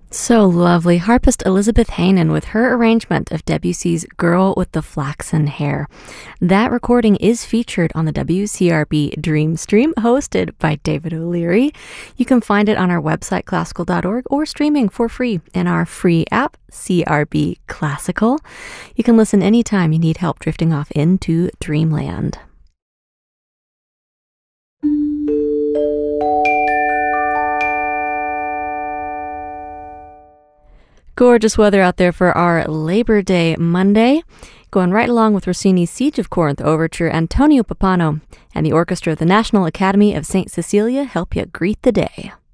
So lovely. Harpist Elizabeth Heynen with her arrangement of Debussy's Girl with the Flaxen Hair. That recording is featured on the WCRB Dream Stream, hosted by David O'Leary. You can find it on our website, classical.org, or streaming for free in our free app, CRB Classical. You can listen anytime you need help drifting off into dreamland. Gorgeous weather out there for our Labor Day Monday. Going right along with Rossini's Siege of Corinth Overture, Antonio Pappano and the orchestra of the National Academy of St. Cecilia help you greet the day.